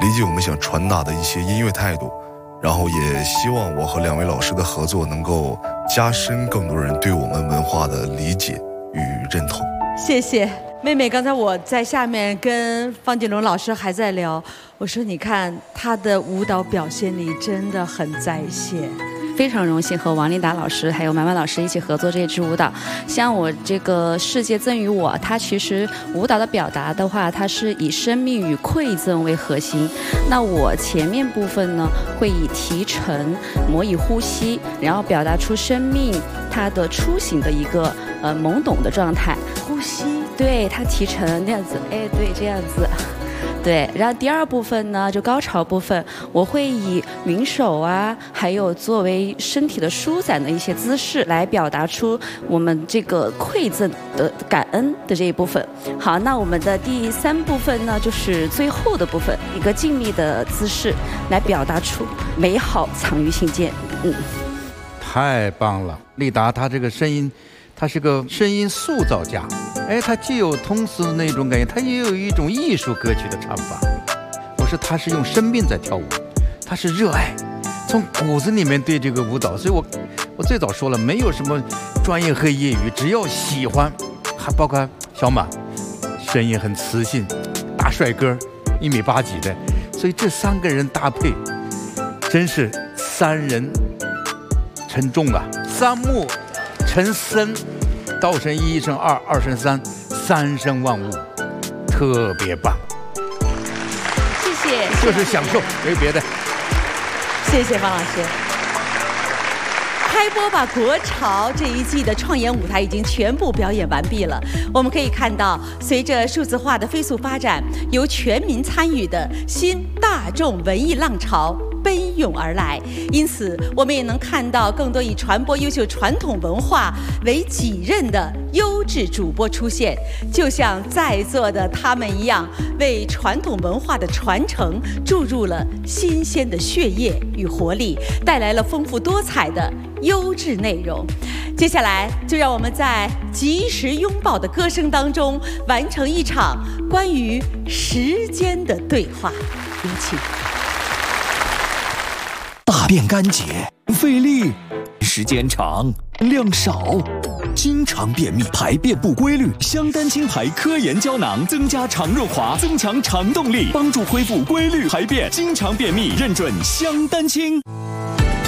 理解我们想传达的一些音乐态度，然后也希望我和2位老师的合作能够加深更多人对我们文化的理解与认同。 谢谢妹妹。刚才我在下面跟方锦龙老师还在聊，我说你看她的舞蹈表现力真的很在线。 非常荣幸和王琳达老师还有满满老师一起合作这支舞蹈。像我这个世界赠予我，它其实舞蹈的表达的话，它是以生命与馈赠为核心。那我前面部分呢，会以提沉、模拟呼吸，然后表达出生命它的初醒的一个懵懂的状态。 呼吸， 对，它提沉那样子，哎，对，这样子。对，然后第二部分呢，就高潮部分，我会以云手啊，还有作为身体的舒展的一些姿势，来表达出我们这个馈赠的感恩的这一部分。好，那我们的第3部分呢，就是最后的部分，一个静谧的姿势，来表达出美好藏于心间。 太棒了，丽达她这个声音，她是个声音塑造家。哎，他既有通俗的那种感觉，他也有一种艺术歌曲的唱法。我说他是用生命在跳舞，他是热爱，从骨子里面对这个舞蹈。所以我最早说了，没有什么专业和业余，只要喜欢，还包括小马，声音很磁性，大帅哥，1.8米几的，所以这3个人搭配，真是3人成众啊，3木成僧。道生一，一生二，二生三，三生万物，特别棒。 谢谢， 就是享受，没别的。 谢谢方老师。开播吧国潮这一季的创演舞台已经全部表演完毕了。我们可以看到，随着数字化的飞速发展，由全民参与的新大众文艺浪潮奔涌而来，因此我们也能看到更多以传播优秀传统文化为己任的优质主播出现，就像在座的他们一样，为传统文化的传承注入了新鲜的血液与活力，带来了丰富多彩的优质内容。接下来就让我们在及时拥抱的歌声当中，完成一场关于时间的对话。有请。 大便干结，费力，时间长，量少，经常便秘，排便不规律。香丹清排科研胶囊增加肠润滑，增强肠动力，帮助恢复规律排便。经常便秘，认准香丹清。